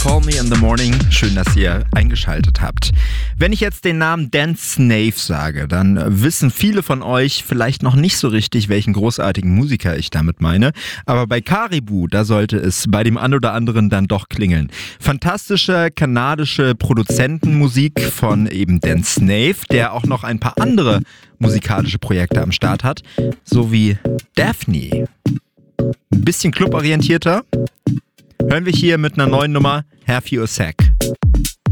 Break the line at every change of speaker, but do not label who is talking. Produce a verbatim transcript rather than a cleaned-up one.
Call Me in the Morning. Schön, dass ihr eingeschaltet habt. Wenn ich jetzt den Namen Dan Snave sage, dann wissen viele von euch vielleicht noch nicht so richtig, welchen großartigen Musiker ich damit meine. Aber bei Caribou, da sollte es bei dem einen oder anderen dann doch klingeln. Fantastische kanadische Produzentenmusik von eben Dan Snave, der auch noch ein paar andere musikalische Projekte am Start hat, sowie Daphne. Ein bisschen cluborientierter. Hören wir hier mit einer neuen Nummer Have You a Sec.